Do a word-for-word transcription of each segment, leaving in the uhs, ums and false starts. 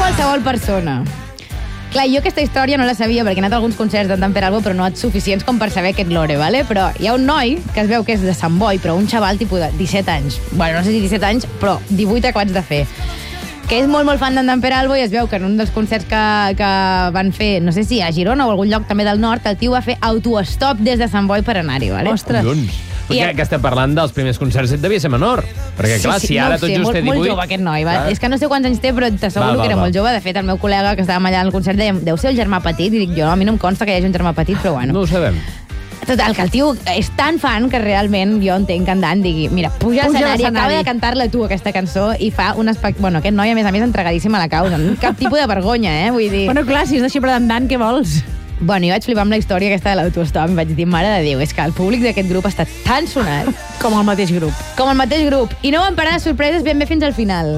qualsevol persona. Clar, jo aquesta història no la sabia perquè he anat a alguns concerts d'en Dan Peralbo, però no suficients com per saber aquest lore, ¿vale? Però hi ha un noi que es veu que és de Sant Boi, però un xaval tipus de disset anys. Bueno, no sé si disset anys, però divuit acabats de fer. Que és molt, molt fan d'en Dan Peralbo i es veu que en un dels concerts que, que van fer, no sé si a Girona o algun lloc també del nord, el tio va fer autoestop des de Sant Boi per anar-hi, ¿vale? Ostres. Collons. I- Perquè que estem parlant dels primers concerts, devia ser menor. Perquè, clar, sí, sí, si ara no tot sé, just molt, té divuit... molt jove aquest noi, va. Clar. És que no sé quants anys té, però t'asseguro Va, va, que era va. molt jove. De fet, el meu col·lega que estava allà al concert deia, deu ser el germà petit, i dic jo, a mi no em consta que hi hagi un germà petit, però bueno. No ho sabem. Total, que el tio és tan fan que realment jo entenc que en Dan digui, mira, puja, Puja a a l'escenari, l'escenari. acaba de cantar-la tu, aquesta cançó, i fa un espectacle... Bueno, aquest noi, a més a més, entregadíssim a la causa. Cap tipus de vergonya, eh? Vull dir... Bueno, clar, si és deixeble d'en Dan, què vols? Bueno, jo vaig flipar amb la història aquesta de l'autostop. Em vaig dir, mare de Déu, és que el públic d'aquest grup està tan sonat Com el mateix grup. com el mateix grup. I no van parar de sorpreses ben bé fins al final.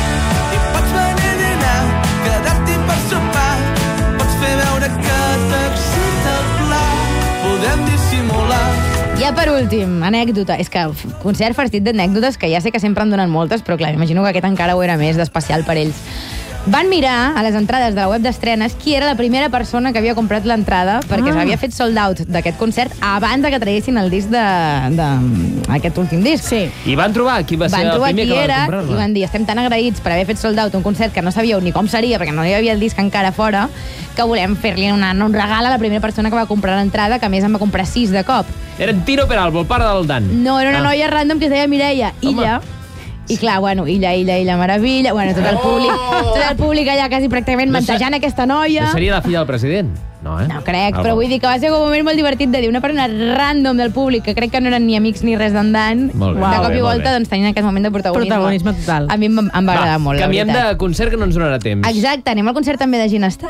I pots venir a dinar, quedar-t'hi per sopar. Pots fer veure que t'excita el pla. Podem dissimular. Ja per últim, anècdota. És que f- concert farcit d'anècdotes, que ja sé que sempre en donen moltes, però clar, imagino que aquest encara ho era més d'especial per ells. Van mirar a les entrades de la web d'estrenes qui era la primera persona que havia comprat l'entrada perquè Ah. s'havia fet sold out d'aquest concert abans de que traguessin el disc de, de aquest últim disc. Sí. I van trobar qui va ser Van el trobar primer qui que va era comprar-la. i van dir, estem tan agraïts per haver fet sold out un concert que no sabíeu ni com seria perquè no hi havia el disc encara fora, que volem fer-li una, un regal a la primera persona que va comprar l'entrada, que a més en va comprar sis de cop. Era en Tino Peralbo, el pare del Dan. No, era una Ah. noia random que es deia Mireia, Illa. I clar, bueno, Illa, Illa, Illa, meravella. Bueno, tot el públic, tot el públic allà quasi pràcticament No mantejant aquesta noia. No seria la filla del president? No, eh? No crec, Ah, però va. vull dir que va ser un moment molt divertit de dir una persona random del públic, que crec que no eren ni amics ni res d'en Dan, Molt bé, de molt cop bé, i molt volta bé. doncs, tenint aquest moment de protagonisme. Protagonisme total. A mi em, em va agradar molt, la Canviem veritat. de concert que no ens donarà temps. Exacte, anem al concert també de Ginestar.